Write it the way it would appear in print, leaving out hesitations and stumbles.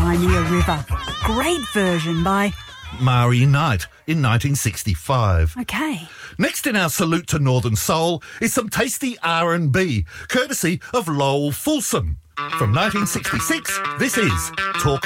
Crimea River. Great version by... Maori Knight in 1965. OK. Next in our Salute to Northern Soul is some tasty R&B, courtesy of Lowell Fulsom. From 1966, this is Talk